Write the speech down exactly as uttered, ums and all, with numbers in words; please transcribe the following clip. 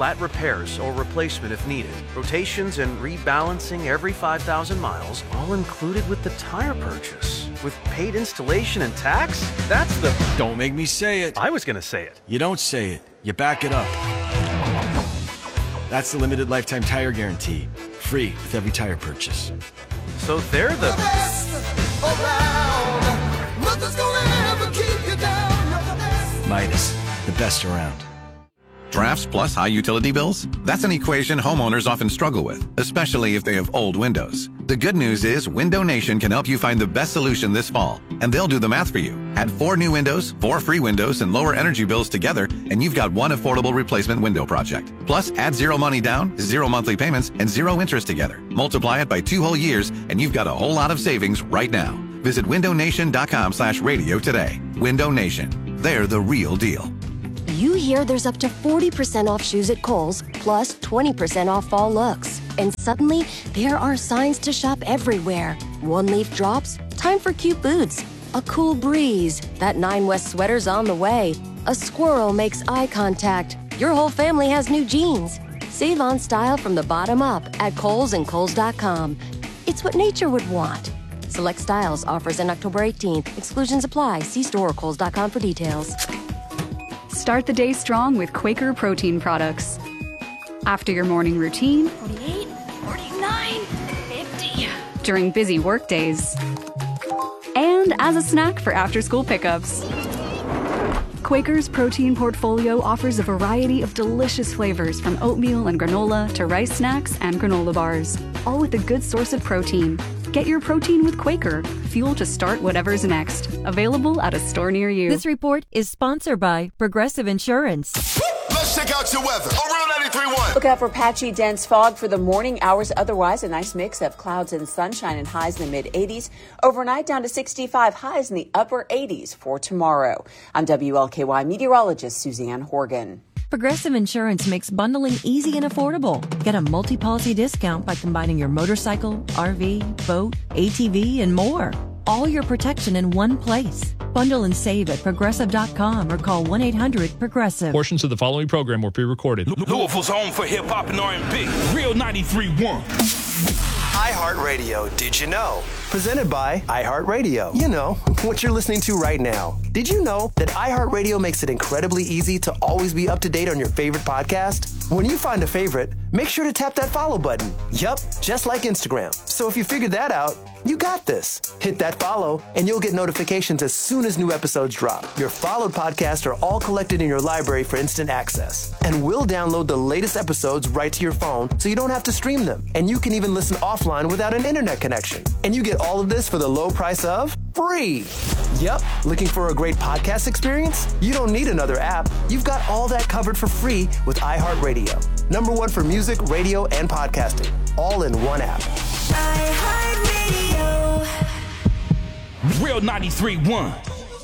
flat repairs or replacement if needed. Rotations and rebalancing every five thousand miles, all included with the tire purchase. With paid installation and tax? That's the... Don't make me say it. I was gonna say it. You don't say it. You back it up. That's the limited lifetime tire guarantee. Free with every tire purchase. So they're the... the best around. Nothing's gonna ever keep you down. You're the best. Midas, the best around. Drafts plus high utility bills? That's an equation homeowners often struggle with, especially if they have old windows. The good news is Window Nation can help you find the best solution this fall, and they'll do the math for you. Add four new windows, four free windows, and lower energy bills together, and you've got one affordable replacement window project. Plus, add zero money down, zero monthly payments, and zero interest together. Multiply it by two whole years, and you've got a whole lot of savings right now. Visit window nation dot com slash radio today. Window Nation. They're the real deal. You hear there's up to forty percent off shoes at Kohl's, plus twenty percent off fall looks. And suddenly, there are signs to shop everywhere. One leaf drops, time for cute boots. A cool breeze, that Nine West sweater's on the way. A squirrel makes eye contact. Your whole family has new jeans. Save on style from the bottom up at Kohl's and Kohl's dot com. It's what nature would want. Select styles, offers in October eighteenth. Exclusions apply. See store or Kohl's dot com for details. Start the day strong with Quaker protein products. After your morning routine, forty-eight, forty-nine, fifty. During busy work days, and as a snack for after-school pickups. Quaker's protein portfolio offers a variety of delicious flavors from oatmeal and granola to rice snacks and granola bars, all with a good source of protein. Get your protein with Quaker, fuel to start whatever's next. Available at a store near you. This report is sponsored by Progressive Insurance. Let's check out your weather on Real ninety-three point one. Look out for patchy, dense fog for the morning hours. Otherwise, a nice mix of clouds and sunshine and highs in the mid eighties. Overnight down to sixty-five, highs in the upper eighties for tomorrow. I'm W L K Y meteorologist Suzanne Horgan. Progressive Insurance makes bundling easy and affordable. Get a multi-policy discount by combining your motorcycle, R V, boat, A T V, and more. All your protection in one place. Bundle and save at progressive dot com or call one eight hundred progressive. Portions of the following program were pre-recorded. Louisville's home for hip-hop and R and B. Real ninety-three point one. iHeartRadio, did you know? Presented by iHeartRadio. You know, what you're listening to right now. Did you know that iHeartRadio makes it incredibly easy to always be up to date on your favorite podcast? When you find a favorite, make sure to tap that follow button. Yup, just like Instagram. So if you figured that out, you got this. Hit that follow, and you'll get notifications as soon as new episodes drop. Your followed podcasts are all collected in your library for instant access. And we'll download the latest episodes right to your phone so you don't have to stream them. And you can even listen offline without an internet connection. And you get all of this for the low price of free. Yep, looking for a great podcast experience? You don't need another app. You've got all that covered for free with iHeartRadio. Number one for music, radio, and podcasting. All in one app. Real ninety-three point one.